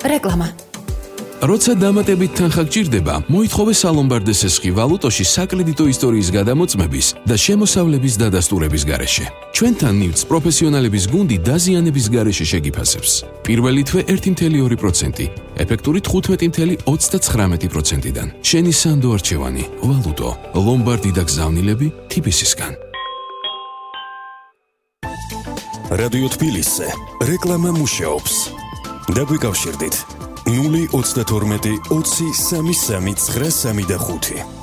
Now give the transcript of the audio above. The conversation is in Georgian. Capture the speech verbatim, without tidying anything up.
რეკლამა. როცა დამატებით თანხა გჭირდება, მოითხოვე სალომბარდე სესხი ვალუტოში საკრედიტო ისტორიის გადამოწმების და შემოსავლების დადასტურების გარეშე. ჩვენთან ნივთს პროფესიონალების გუნდი დაზიანების გარეშე შეგიფასებს. პირველი თვე ერთი კoma ორი პროცენტი, ეფექტური თხუთმეტი კoma ოცდაცხრამეტი პროცენტიდან. შენი სანდო არჩევანი, ვალუტო, ლომბარდი და გზავნილები თბილისისგან. რადიო თბილისზე რეკლამა მუშაობს. დაგვიკავშირდით ნული ოცდათორმეტი ოცი სამი სამი ცხრა სამი და ხუთი.